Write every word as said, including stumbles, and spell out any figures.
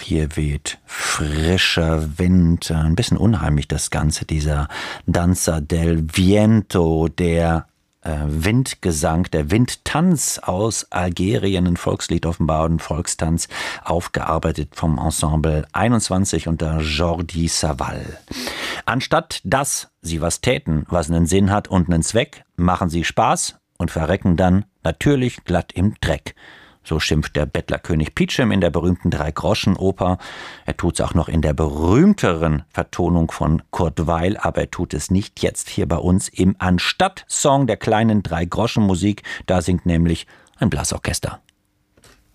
Auch hier weht frischer Wind, ein bisschen unheimlich das Ganze, dieser Danza del Viento, der äh, Windgesang, der Windtanz aus Algerien, ein Volkslied offenbar, ein Volkstanz, aufgearbeitet vom Ensemble einundzwanzig unter Jordi Savall. Anstatt dass sie was täten, was einen Sinn hat und einen Zweck, machen sie Spaß und verrecken dann natürlich glatt im Dreck. So schimpft der Bettlerkönig Peachum in der berühmten Drei-Groschen-Oper. Er tut's auch noch in der berühmteren Vertonung von Kurt Weill, aber er tut es nicht jetzt hier bei uns im Anstatt-Song der kleinen Drei-Groschen-Musik. Da singt nämlich ein Blasorchester.